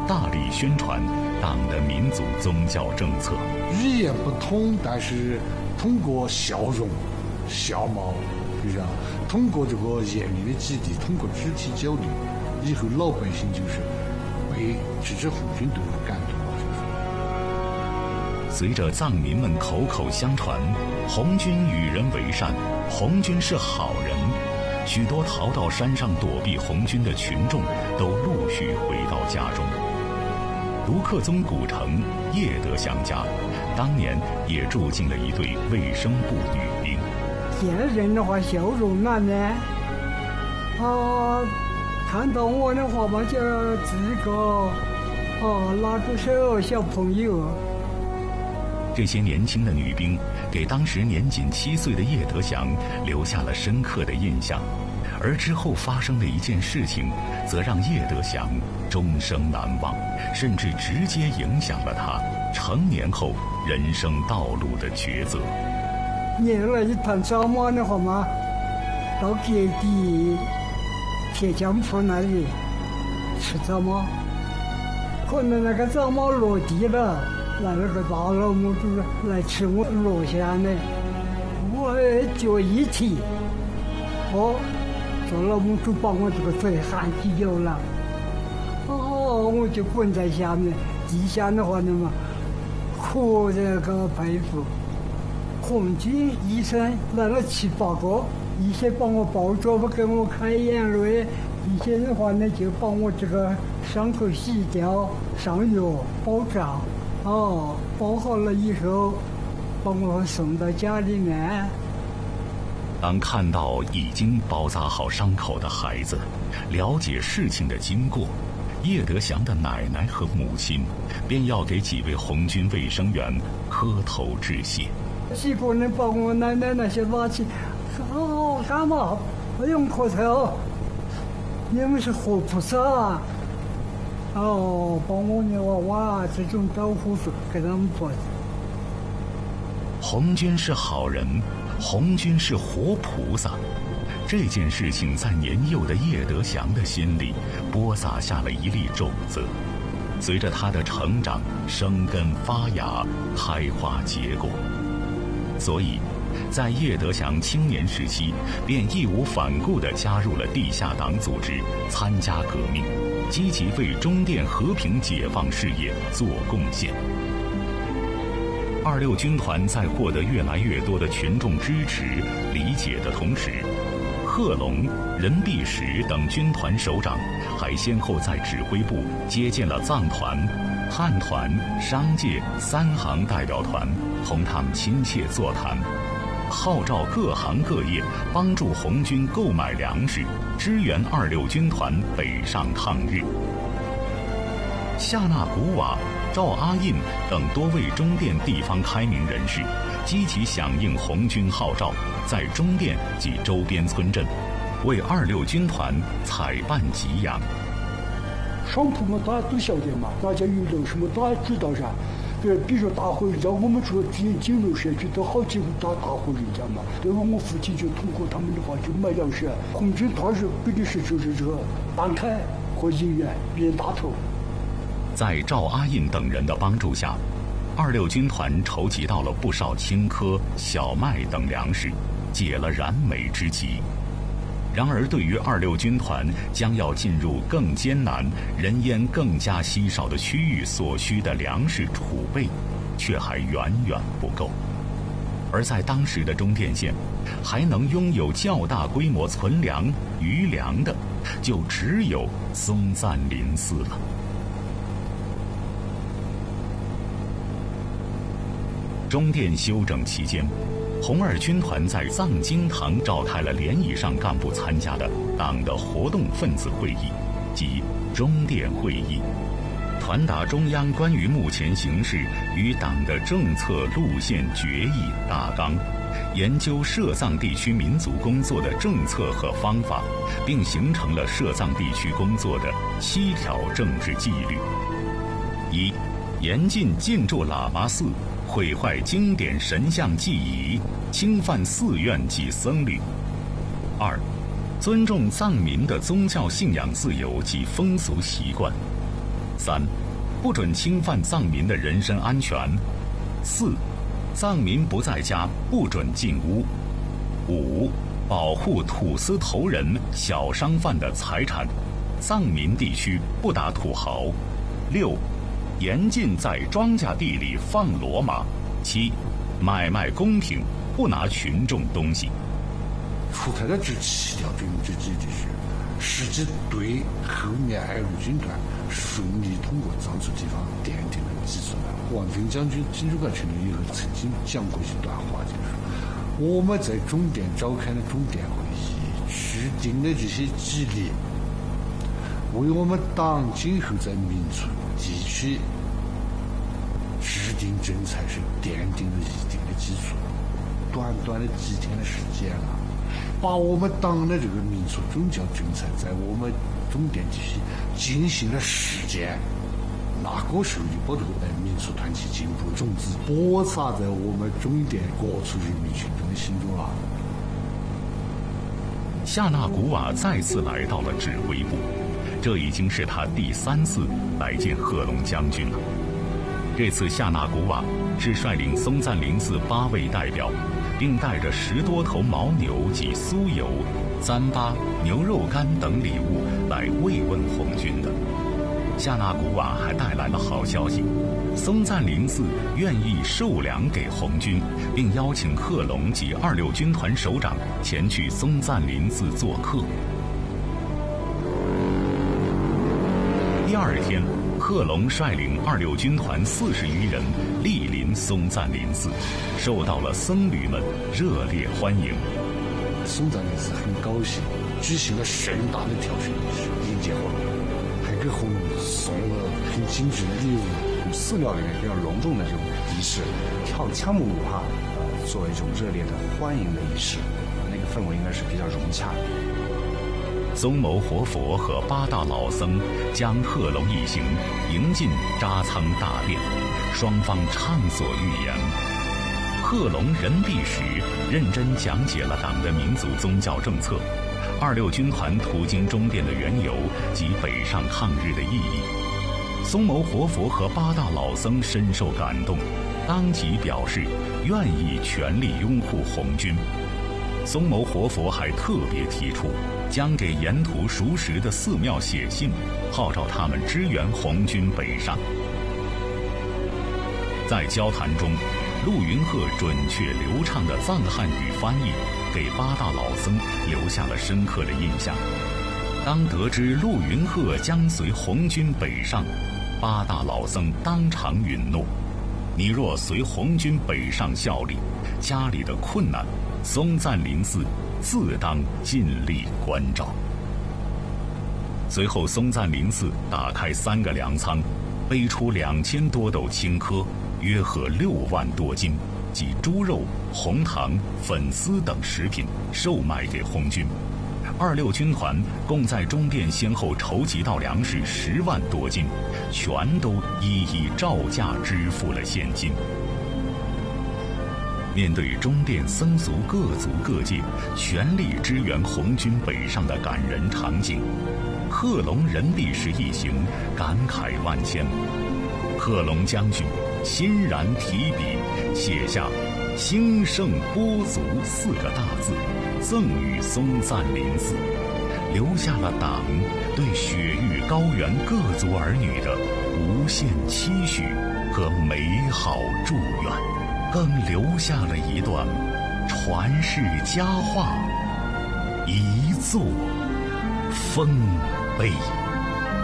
大力宣传党的民族宗教政策。 语言不通，但是通过笑容、笑貌，是吧？通过这个言语的激励，通过肢体交流，以后老百姓就是被支持红军都有感动了。 随着藏民们口口相传，红军与人为善，红军是好人，许多逃到山上躲避红军的群众都陆续回到家中。卢克宗古城叶德祥家当年也住进了一对卫生部女兵。 见人的话笑容满面，看到我的话嘛就自个拉着手小朋友。 这些年轻的女兵给当时年仅7岁的叶德祥留下了深刻的印象，而之后发生的一件事情则让叶德祥终生难忘，甚至直接影响了他成年后人生道路的抉择。 捏了一团糟马的话嘛，到隔壁铁匠铺那里吃糟马，可能那个糟马落地了，那个大老母猪来吃我落下的，我脚一踢，这老母猪把我这个嘴含起油了，我就滚在下面，地下的话呢嘛，哭这个佩服。红军医生来了7、8个，一些帮我包着，不给我开眼泪，一些的话呢就帮我这个伤口洗掉，上药包扎，包好了以后，把我送到家里面。 当看到已经包扎好伤口的孩子，了解事情的经过，叶德祥的奶奶和母亲便要给几位红军卫生员磕头致谢。 几个人把我奶奶那些拿起，干嘛不用磕头？你们是活菩萨啊！把我的娃娃这种招呼给他们做。 红军是好人，红军是活菩萨。这件事情在年幼的叶德祥的心里播撒下了一粒种子，随着他的成长，生根发芽，开花结果。所以在叶德祥青年时期便义无反顾地加入了地下党组织，参加革命，积极为中甸和平解放事业做贡献。26军团在获得越来越多的群众支持理解的同时，贺龙、任弼时等军团首长还先后在指挥部接见了藏团、汉团、商界3行代表团，同他们亲切座谈，号召各行各业帮助红军购买粮食，支援26军团北上抗日。夏纳古瓦、赵阿印等多位中甸地方开明人士积极响应红军号召，在中甸及周边村镇为26军团采办给养。 商铺嘛，大家都晓得嘛，大家有了什么大家知道噻。比如说大火人家，我们说金融社区都好几个大火人家嘛，对吧？我父亲就通过他们的话就买粮食。红军当时比的是就是这个班开和银元连大头。 在赵阿印等人的帮助下，26军团筹集到了不少青稞、小麦等粮食，解了燃眉之急。然而，对于26军团将要进入更艰难、人烟更加稀少的区域所需的粮食储备，却还远远不够。而在当时的中甸县，还能拥有较大规模存粮、余粮的，就只有松赞林寺了。中甸休整期间，红二军团在藏经堂召开了连以上干部参加的党的活动分子会议，即中甸会议，传达中央关于目前形势与党的政策路线决议大纲，研究涉藏地区民族工作的政策和方法，并形成了涉藏地区工作的7条政治纪律：一、严禁进驻喇嘛寺，毁坏经典神像祭仪，侵犯寺院及僧侣；二、尊重藏民的宗教信仰自由及风俗习惯； 3、不准侵犯藏民的人身安全。4、藏民不在家不准进屋。5、保护土司头人、小商贩的财产，藏民地区不打土豪。6、严禁在庄稼地里放骡马。7、买卖公平，不拿群众东西。 出台的这7条对这基地是实际对后面2路军团顺利通过藏族地方奠定了基础。王震将军进入过成立以后曾经讲过一段话，就是我们在中甸召开的中甸会议制定的这些纪律，为我们党今后在民族地区制定政策是奠定了一定的基础。短短的几天的时间了，把我们党的这个民族宗教政策在我们中甸地区进行了实践，那个时候就把这个民族团结进步种子播撒在我们中甸各处人民群众的心中了。 夏纳古瓦再次来到了指挥部，这已经是他第3次来见贺龙将军了。这次夏纳古瓦是率领松赞林寺8位代表，并带着10多头牦牛及酥油、糌粑、牛肉干等礼物来慰问红军的。夏纳古瓦还带来了好消息，松赞林寺愿意授粮给红军，并邀请贺龙及26军团首长前去松赞林寺做客。第2天，贺龙率领26军团40余人莅临松赞林寺，受到了僧侣们热烈欢迎。 松赞林寺很高兴，举行了盛大的跳水仪式迎接贺龙，还给贺龙送了很精致的礼物。 寺庙里面比较隆重的这种仪式，跳枪木舞哈，作为一种热烈的欢迎的仪式，那个氛围应该是比较融洽的。 宗牟活佛和8大老僧将贺龙一行迎进扎仓大殿，双方畅所欲言。贺龙任弼时认真讲解了党的民族宗教政策、26军团途经中甸的缘由及北上抗日的意义。宗牟活佛和8大老僧深受感动，当即表示愿意全力拥护红军。宗牟活佛还特别提出将给沿途熟识的寺庙写信，号召他们支援红军北上。在交谈中，陆云鹤准确流畅的藏汉语翻译给8大老僧留下了深刻的印象。当得知陆云鹤将随红军北上，8大老僧当场允诺：你若随红军北上效力，家里的困难，松赞林寺自当尽力关照。随后，松赞林寺打开3个粮仓，背出2000多斗青稞，约合6万多斤，及猪肉、红糖、粉丝等食品，售卖给红军。26军团共在中甸先后筹集到粮食10万多斤，全都一一照价支付了现金。面对中甸僧俗各族各界全力支援红军北上的感人场景，贺龙任弼时一行感慨万千。贺龙将军欣然提笔写下“兴盛播族”4个大字，赠予松赞林寺，留下了党对雪域高原各族儿女的无限期许和美好祝愿，更留下了一段传世佳话，一座丰碑。